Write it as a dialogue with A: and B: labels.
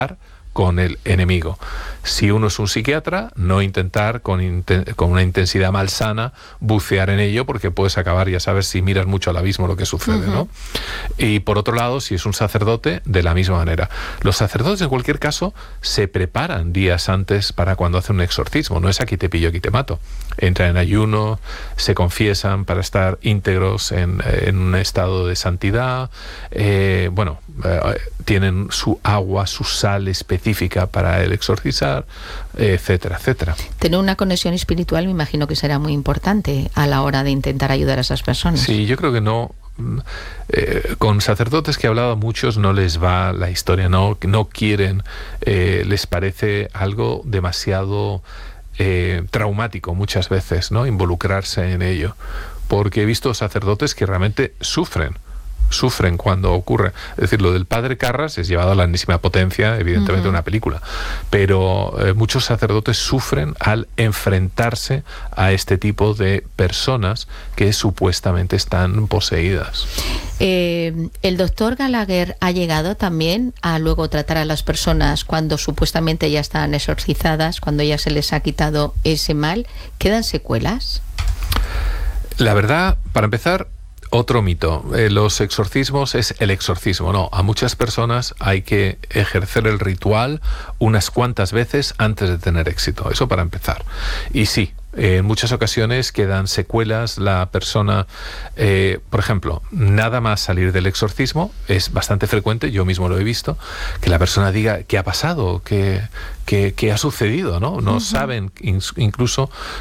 A: con el enemigo. Si uno es un psiquiatra, no intentar con una intensidad malsana bucear en ello, porque puedes acabar, ya sabes, si miras mucho al abismo lo que sucede, ¿no? Y por otro lado, si es un sacerdote, de la misma manera. Los sacerdotes, en cualquier caso, se preparan días antes para cuando hacen un exorcismo. No es aquí te pillo, aquí te mato. Entran en ayuno, se confiesan para estar íntegros en un estado de santidad. Tienen su agua, su sal específica para el exorcizar, etcétera, etcétera.
B: Tener una conexión espiritual me imagino que será muy importante a la hora de intentar ayudar a esas personas.
A: Sí, yo creo que no. Con sacerdotes que he hablado, a muchos no les va la historia, no quieren, les parece algo demasiado traumático muchas veces, ¿no? Involucrarse en ello, porque he visto sacerdotes que realmente sufren cuando ocurre. Es decir, lo del padre Carras es llevado a la enésima potencia, evidentemente, una película, pero muchos sacerdotes sufren al enfrentarse a este tipo de personas que supuestamente están poseídas.
B: El doctor Gallagher ha llegado también a luego tratar a las personas cuando supuestamente ya están exorcizadas, cuando ya se les ha quitado ese mal. ¿Quedan secuelas?
A: La verdad, para empezar, otro mito. Los exorcismos es el exorcismo. No, a muchas personas hay que ejercer el ritual unas cuantas veces antes de tener éxito. Eso para empezar. Y sí, en muchas ocasiones quedan secuelas. La persona, por ejemplo, nada más salir del exorcismo, es bastante frecuente, yo mismo lo he visto, que la persona diga ¿qué ha pasado? ¿Qué ha sucedido? ¿No? No saben incluso